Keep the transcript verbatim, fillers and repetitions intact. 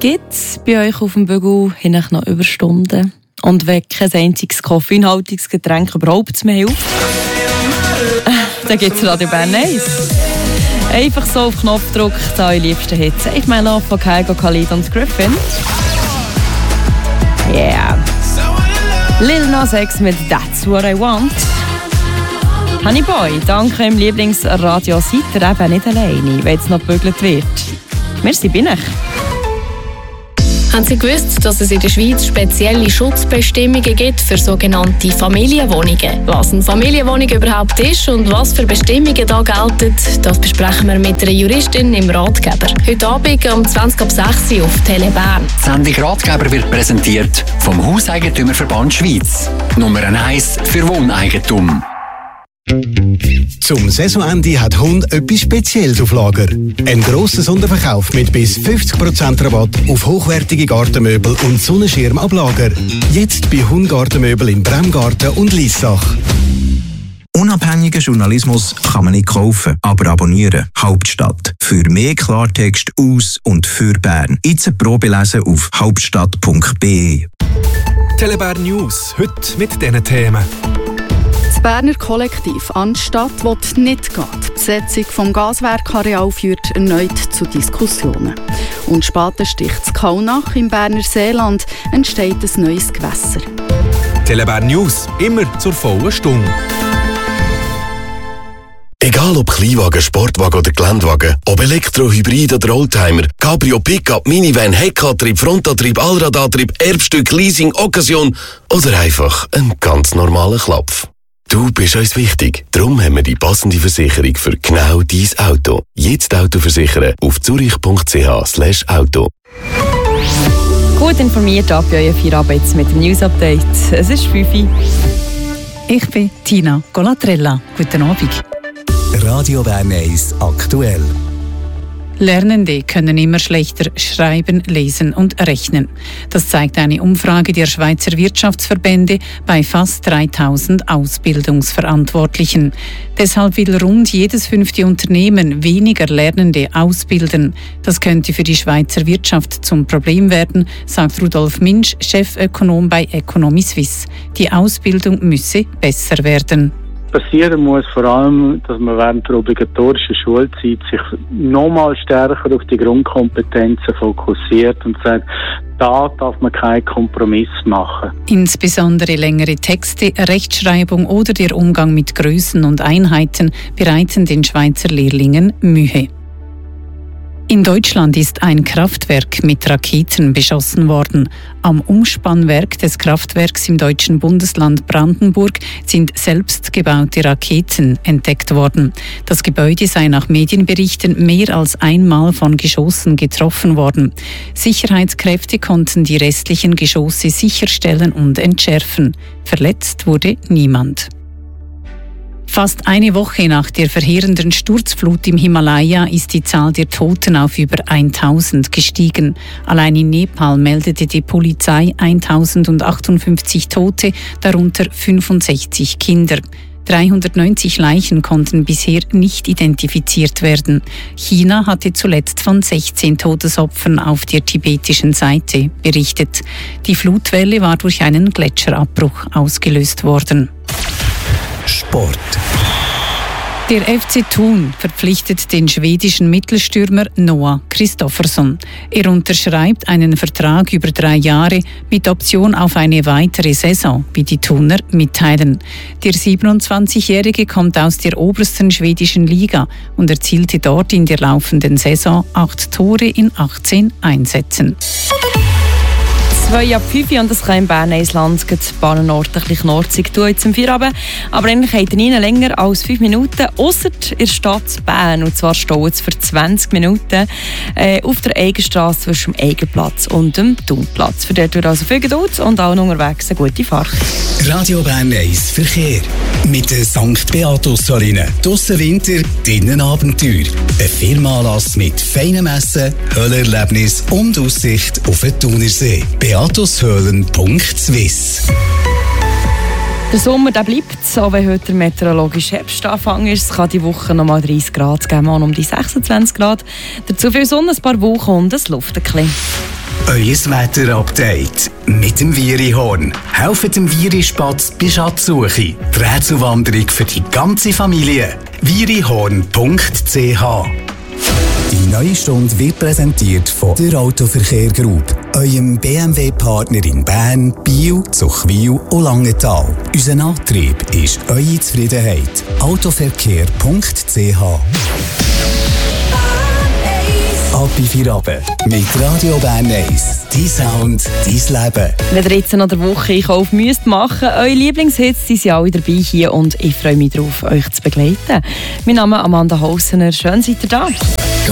Gibt es bei euch auf dem Bügel hin noch Überstunden? Und wenn kein einziges koffeinhaltiges Getränk überhaupt mehr hilft, dann gibt es Radio Bern eins. Einfach so auf Knopfdruck eure liebsten Hits. Save My Love von Kygo, Khalid und Griffin. Yeah. Lil Nas X mit That's What I Want. Honeyboy, dank eurem Lieblingsradio seid ihr eben nicht alleine, wenn es noch gebügelt wird. Merci, bin ich. Haben Sie gewusst, dass es in der Schweiz spezielle Schutzbestimmungen gibt für sogenannte Familienwohnungen? Was eine Familienwohnung überhaupt ist und was für Bestimmungen da gelten, das besprechen wir mit einer Juristin im Ratgeber. Heute Abend um zwanzig ab sechs Uhr auf Tele Bern. Die Sendung Ratgeber wird präsentiert vom Hauseigentümerverband Schweiz. Nummer eins für Wohneigentum. Zum Saisonende hat Hund etwas Spezielles auf Lager. Ein grosser Sonderverkauf mit bis fünfzig Prozent Rabatt auf hochwertige Gartenmöbel und Sonnenschirm ab Lager. Jetzt bei Hund Gartenmöbel in Bremgarten und Liessach. Unabhängigen Journalismus kann man nicht kaufen, aber abonnieren. Hauptstadt. Für mehr Klartext aus und für Bern. Jetzt eine Probe lesen auf hauptstadt punkt b e. Telebär News, heute mit diesen Themen. Das Berner Kollektiv Anstatt will nicht gehen. Die Besetzung vom Gaswerkareal führt erneut zu Diskussionen. Und Spatenstich zu Kaunach im Berner Seeland entsteht ein neues Gewässer. Telebär News, immer zur vollen Stunde. Egal ob Kleinwagen, Sportwagen oder Geländewagen, ob Elektro, Hybrid oder Oldtimer, Cabrio, Pickup, Minivan, Heckantrieb, Frontantrieb, Allradantrieb, Erbstück, Leasing, Occasion oder einfach ein ganz normaler Klapf. Du bist uns wichtig, darum haben wir die passende Versicherung für genau dieses Auto. Jetzt Auto versichern auf zurich punkt c h slash auto. Gut informiert ab bei euren Feierabend mit dem News-Update. Es ist fünf Uhr. Ich bin Tina Colatrella. Guten Abend. Radio Bern eins aktuell. Lernende können immer schlechter schreiben, lesen und rechnen. Das zeigt eine Umfrage der Schweizer Wirtschaftsverbände bei fast dreitausend Ausbildungsverantwortlichen. Deshalb will rund jedes fünfte Unternehmen weniger Lernende ausbilden. Das könnte für die Schweizer Wirtschaft zum Problem werden, sagt Rudolf Minsch, Chefökonom bei Economy Suisse. Die Ausbildung müsse besser werden. Passieren muss vor allem, dass man während der obligatorischen Schulzeit sich nochmal stärker auf die Grundkompetenzen fokussiert und sagt, da darf man keinen Kompromiss machen. Insbesondere längere Texte, Rechtschreibung oder der Umgang mit Größen und Einheiten bereiten den Schweizer Lehrlingen Mühe. In Deutschland ist ein Kraftwerk mit Raketen beschossen worden. Am Umspannwerk des Kraftwerks im deutschen Bundesland Brandenburg sind selbstgebaute Raketen entdeckt worden. Das Gebäude sei nach Medienberichten mehr als einmal von Geschossen getroffen worden. Sicherheitskräfte konnten die restlichen Geschosse sicherstellen und entschärfen. Verletzt wurde niemand. Fast eine Woche nach der verheerenden Sturzflut im Himalaya ist die Zahl der Toten auf über eintausend gestiegen. Allein in Nepal meldete die Polizei eintausendachtundfünfzig Tote, darunter fünfundsechzig Kinder. dreihundertneunzig Leichen konnten bisher nicht identifiziert werden. China hatte zuletzt von sechzehn Todesopfern auf der tibetischen Seite berichtet. Die Flutwelle war durch einen Gletscherabbruch ausgelöst worden. Sport. Der F C Thun verpflichtet den schwedischen Mittelstürmer Noah Kristoffersson. Er unterschreibt einen Vertrag über drei Jahre mit Option auf eine weitere Saison, wie die Thuner mitteilen. Der siebenundzwanzigjährige kommt aus der obersten schwedischen Liga und erzielte dort in der laufenden Saison acht Tore in achtzehn Einsätzen. zwei ab fünf und das kann im Bern Land die Bahnenort ein bisschen knorzig tun zum Feierabend. Aber eigentlich habt ihr nie länger als fünf Minuten, ausser in der Stadt Bern. Und zwar steht es für zwanzig Minuten äh, auf der Eigenstrasse zwischen dem Eigenplatz und dem Thunplatz. Für dort also viel Geduld und auch unterwegs eine gute Fahrt. Radio Bern eins Verkehr. Mit der Sankt Beatus-Saline. Draussen Winter, drinnen Abenteuer. Ein Firmenanlass mit feinem Essen, Höhlerlebnis und Aussicht auf den Thunersee. beatushöhlen punkt swiss. Der Sommer der bleibt, auch wenn heute der meteorologische Herbstanfang ist. Es kann die Woche noch mal dreißig Grad geben, um die sechsundzwanzig Grad. Dazu viel Sonne, ein paar Wochen und es luftet ein bisschen. Euer Wetterupdate mit dem Virihorn. Helft dem Virispatz bei Schatzsuche. Die Rätselwanderung für die ganze Familie. virihorn punkt c h. Die neue Stunde wird präsentiert von der Autoverkehr Group, eurem B M W-Partner in Bern, Biel, Zuchwil und Langenthal. Unser Antrieb ist eure Zufriedenheit. autoverkehr punkt c h. Ab in Feierabend mit Radio Bern eins. Dein Sound, dein Leben. Wenn ihr jetzt noch der Woche Einkauf müsst machen, eure Lieblingshits sind alle dabei hier und ich freue mich darauf, euch zu begleiten. Mein Name ist Amanda Hausener. Schön seid ihr da.